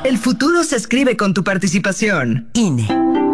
El futuro se escribe con tu participación. INE.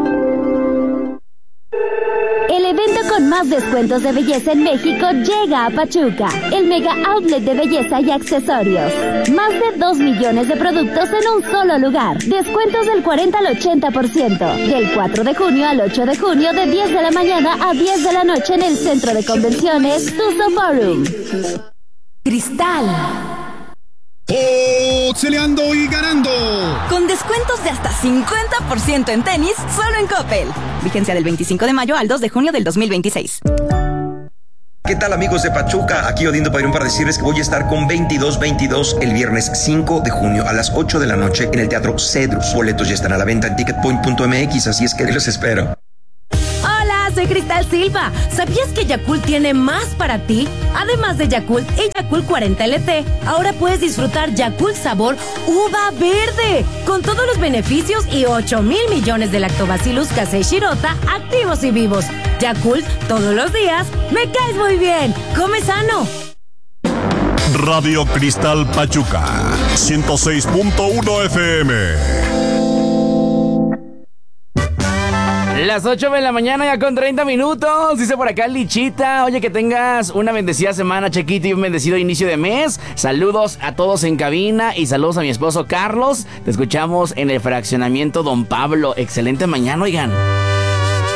El evento con más descuentos de belleza en México llega a Pachuca, el mega outlet de belleza y accesorios. Más de 2 millones de productos en un solo lugar. Descuentos del 40 al 80%. Del 4 de junio al 8 de junio de 10 de la mañana a 10 de la noche en el Centro de Convenciones Tuzo Forum. Cristal. ¡Oxeleando y ganando! Con descuentos de hasta 50% en tenis, solo en Coppel. Vigencia del 25 de mayo al 2 de junio del 2026. ¿Qué tal, amigos de Pachuca? Aquí Odindo Padrón para decirles que voy a estar con 2222 el viernes 5 de junio a las 8 de la noche en el Teatro Cedrus. Boletos ya están a la venta en ticketpoint.mx, así es que los espero. Soy Cristal Silva. ¿Sabías que Yakult tiene más para ti? Además de Yakult y Yakult 40 LT, ahora puedes disfrutar Yakult sabor uva verde, con todos los beneficios y 8,000 millones de lactobacillus casei shirota activos y vivos. Yakult, todos los días, me caes muy bien. Come sano. Radio Cristal Pachuca, 106.1 FM. Las 8 de la mañana ya con 30 minutos. Dice por acá Lichita. Oye, que tengas una bendecida semana, Chequito, y un bendecido inicio de mes. Saludos a todos en cabina y saludos a mi esposo Carlos. Te escuchamos en el fraccionamiento Don Pablo. Excelente mañana, oigan.